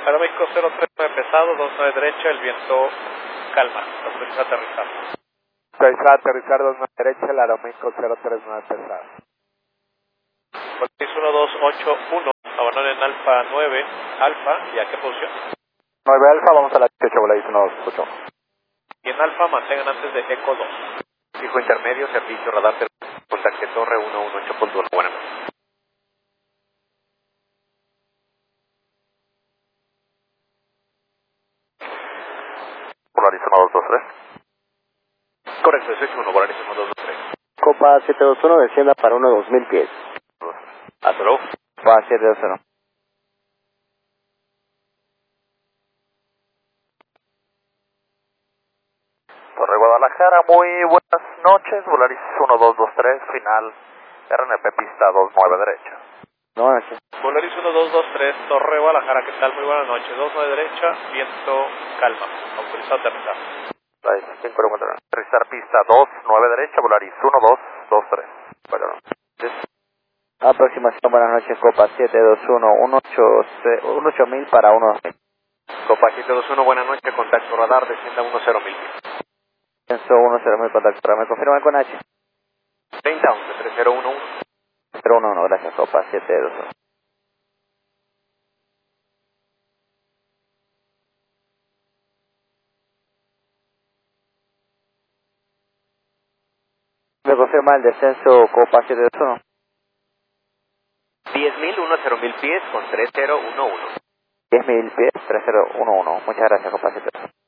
Aeroméxico 039 pesado, 29 derecha, el viento calma, autoriza aterrizar. Autoriza aterrizar 29 derecha, el Aeroméxico 039 pesado. Volaris 1281, abandonen en Alfa 9, Alfa, ¿y a qué posición? 9 Alfa, vamos a la 18, Volaris 1281. Y en Alfa mantengan antes de Eco 2. Fijo intermedio, servicio radar, contacte torre 118.1, buenas noches. Volaris 1223. Correcto, 161, Volaris 1223. Copa 721, descienda para 2000 pies. Hasta luego. Copa 721. Torre Guadalajara, muy buenas noches, Volaris 1223, final RNP pista 29 derecha. No, noches. Volaris 1223, Torre Guadalajara, ¿qué tal? Muy buenas noches. 29 derecha, viento calma, autoriza aterrizar. Volaris 540, aterrizar pista 29 derecha, Volaris 1223. Buenas noches. Aproximación, buenas noches, Copa 721, 8000 para 2000. Copa 721, buenas noches, contacto radar, descienda 10.000. Descenso 10.000, contacto, ¿me confirman con H? 3011, 3011. 011, gracias, Copa 721. ¿Me confirma el descenso Copa 721? 10.000 pies con 3011. 10.000 pies, 3011. Muchas gracias, Copa 721.